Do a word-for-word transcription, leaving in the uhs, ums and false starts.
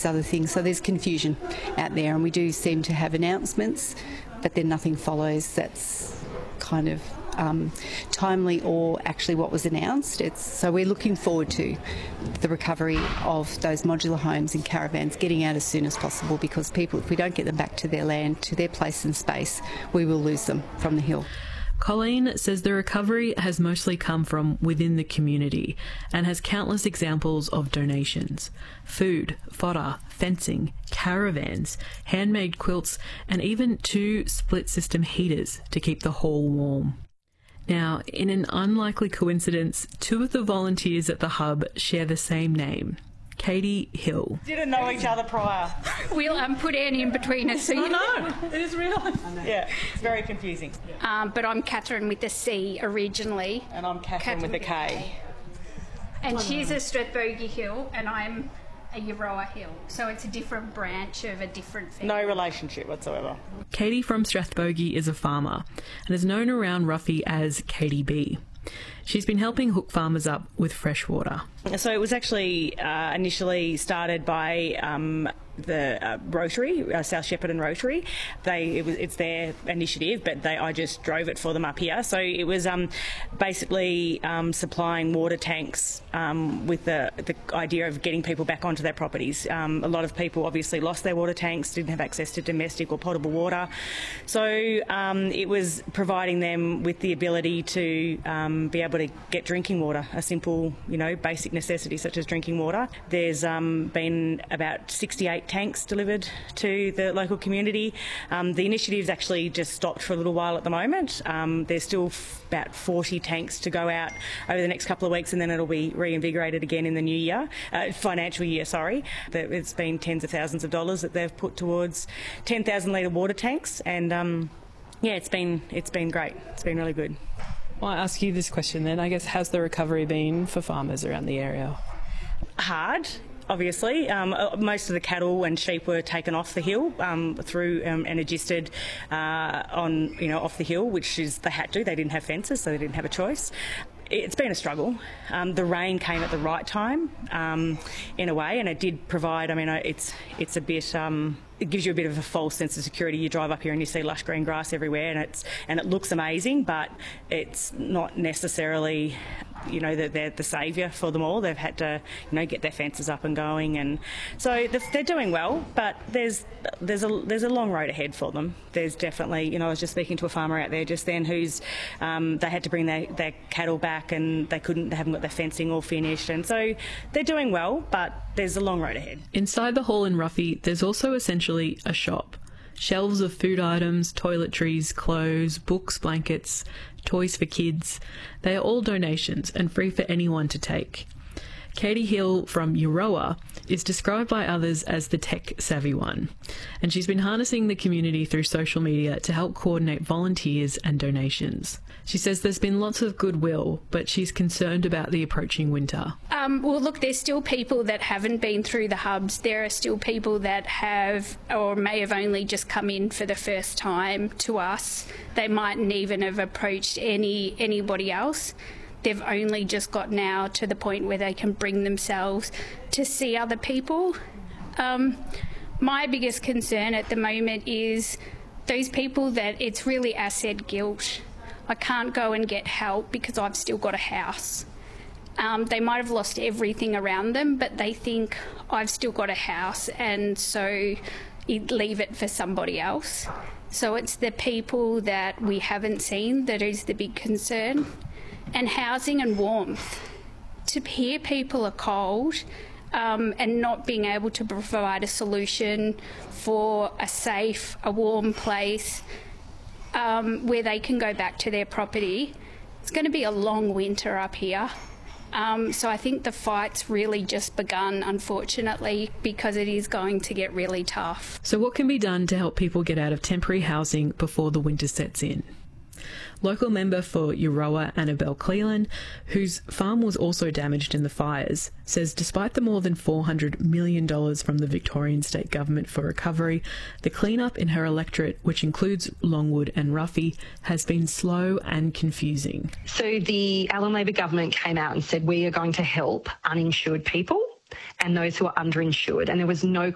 these other things. So there's confusion out there, and we do seem to have announcements, but then nothing follows that's kind of um, timely or actually what was announced. It's, so we're looking forward to the recovery of those modular homes and caravans getting out as soon as possible, because people, if we don't get them back to their land, to their place and space, we will lose them from the hill. Colleen says the recovery has mostly come from within the community and has countless examples of donations: food, fodder, fencing, caravans, handmade quilts, and even two split-system heaters to keep the hall warm. Now, in an unlikely coincidence, two of the volunteers at the hub share the same name: Katie Hill. Didn't know each other prior. We'll um, put Annie in between us. So I know, it is real. Yeah, it's very confusing. Um, but I'm Catherine with a C originally. And I'm Catherine, Catherine with a K. And she's a Strathbogie Hill, and I'm a Euroa Hill. So it's a different branch of a different family. No relationship whatsoever. Katie from Strathbogie is a farmer and is known around Ruffy as Katie B. She's been helping hook farmers up with fresh water. So it was actually uh, initially started by um, the uh, Rotary, uh, South Shepparton Rotary. They it was, it's their initiative, but they I just drove it for them up here. So it was um, basically um, supplying water tanks um, with the, the idea of getting people back onto their properties. Um, a lot of people obviously lost their water tanks, didn't have access to domestic or potable water. So um, it was providing them with the ability to um, be able to get drinking water, a simple, you know, basic necessity such as drinking water. There's um, been about sixty-eight tanks delivered to the local community. Um, the initiative's actually just stopped for a little while at the moment. Um, there's still f- about forty tanks to go out over the next couple of weeks, and then it'll be reinvigorated again in the new year, uh, financial year, sorry. It's been tens of thousands of dollars that they've put towards ten thousand litre water tanks, and um, yeah, it's been it's been great. It's been really good. Well, I ask you this question then. I guess, how's the recovery been for farmers around the area? Hard. Obviously, um, most of the cattle and sheep were taken off the hill um, through um, and adjusted uh, on, you know, off the hill, which is they had to. They didn't have fences, so they didn't have a choice. It's been a struggle. Um, the rain came at the right time, um, in a way, and it did provide. I mean, it's it's a bit. Um, it gives you a bit of a false sense of security. You drive up here and you see lush green grass everywhere, and it's and it looks amazing, but it's not necessarily, you know, that they're the saviour for them all. They've had to, you know, get their fences up and going, and so they're doing well. But there's there's a there's a long road ahead for them. There's definitely, you know, I was just speaking to a farmer out there just then who's um, they had to bring their, their cattle back, and they couldn't, they haven't got their fencing all finished, and so they're doing well, but there's a long road ahead. Inside the hall in Ruffy, there's also essentially a shop. Shelves of food items, toiletries, clothes, books, blankets, toys for kids. They are all donations and free for anyone to take. Katie Hill from Euroa is described by others as the tech-savvy one, and she's been harnessing the community through social media to help coordinate volunteers and donations. She says there's been lots of goodwill, but she's concerned about the approaching winter. Um, well, look, there's still people that haven't been through the hubs. There are still people that have or may have only just come in for the first time to us. They mightn't even have approached any anybody else. They've only just got now to the point where they can bring themselves to see other people. Um, my biggest concern at the moment is those people that it's really asset guilt. I can't go and get help because I've still got a house. Um, they might have lost everything around them, but they think I've still got a house, and so you'd leave it for somebody else. So it's the people that we haven't seen that is the big concern. And housing and warmth. To hear people are cold um, and not being able to provide a solution for a safe, a warm place um, where they can go back to their property, it's going to be a long winter up here. Um, so I think the fight's really just begun, unfortunately, because it is going to get really tough. So what can be done to help people get out of temporary housing before the winter sets in? Local member for Euroa, Annabelle Cleland, whose farm was also damaged in the fires, says despite the more than four hundred million dollars from the Victorian State Government for recovery, the clean-up in her electorate, which includes Longwood and Ruffy, has been slow and confusing. So the Allan Labor government came out and said we are going to help uninsured people and those who are underinsured, and there was no